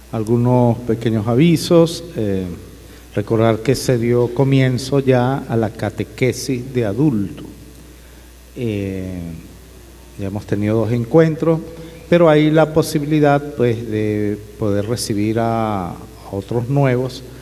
algunos pequeños avisos. Recordar que se dio comienzo ya a la catequesis de adulto. Ya hemos tenido 2 encuentros, pero hay la posibilidad pues de poder recibir a otros nuevos